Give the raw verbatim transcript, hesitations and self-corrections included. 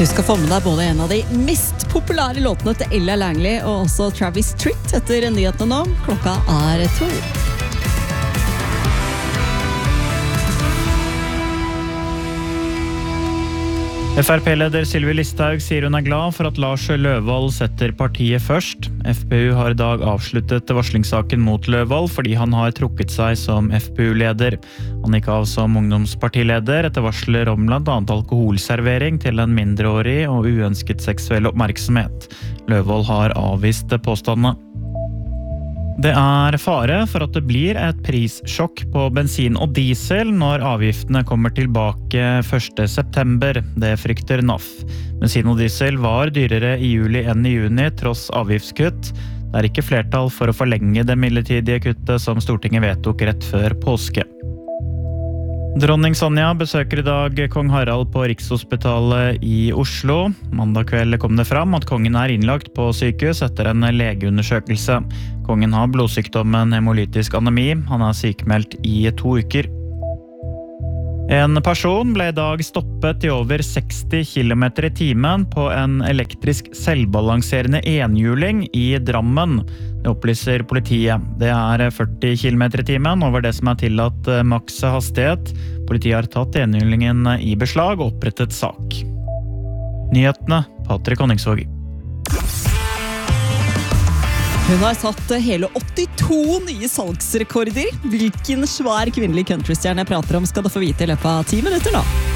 Du skal få med deg både en av de mest populære låtene til Ella Langley og også Travis Tritt etter nyhetene nå. Klokka er to. F R P-leder Sylvi Listhaug sier hun er glad for at Lars Løvold setter partiet først. F P U har i dag avsluttet varslingssaken mot Løvold fordi han har trukket seg som F P U-leder. Han gikk av som ungdomspartileder etter varsler om blant annet alkoholservering til en mindreårig og uønsket seksuell oppmerksomhet. Løvold har avvist påstandene. Det er fare for at det blir et prissjokk på bensin og diesel når avgiftene kommer tilbake første september. Det frykter N A F. Bensin og diesel var dyrere i juli enn i juni tross avgiftskutt. Det er ikke flertall for å forlenge det midlertidige kuttet som Stortinget vedtok rett før påske. Dronning Sonja besøker i dag kong Harald på Rikshospitalet i Oslo. Mandag kveld kom det fram at kongen er innlagt på sykehus etter en legeundersøkelse. Kongen har blodsykdommen hemolytisk anemi. Han er sykmeldt i to uker. En person ble i dag stoppet i over seksti kilometer i timen på en elektrisk selvbalanserende enhjuling i Drammen. Det opplyser politiet. Det er førti kilometer i timen over det som er tillatt maks hastighet. Politiet har tatt enhjulingen i beslag og opprettet sak. Nyhetene, Patrick Honningsvåg. Hun har satt hele åttito nye salgsrekorder. Hvilken svær kvinnelig countrystjerne jeg prater om skal du få vite i løpet av ti minutter nå.